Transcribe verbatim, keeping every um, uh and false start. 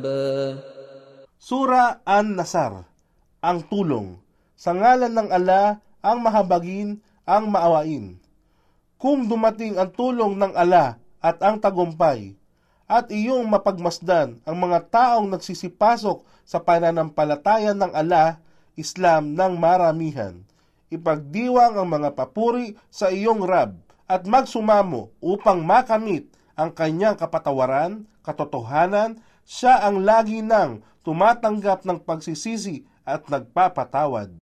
Sura An-Nasr, ang tulong. Sa ngalan ng ala, ang mahabagin, ang maawain. Kung dumating ang tulong ng ala at ang tagumpay, at iyong mapagmasdan ang mga taong nagsisipasok sa pananampalataya ng ala, Islam ng maramihan. Ipagdiwang ang mga papuri sa iyong Rab at magsumamo upang makamit ang kanyang kapatawaran, katotohanan. Siya ang lagi nang tumatanggap ng pagsisisi at nagpapatawad.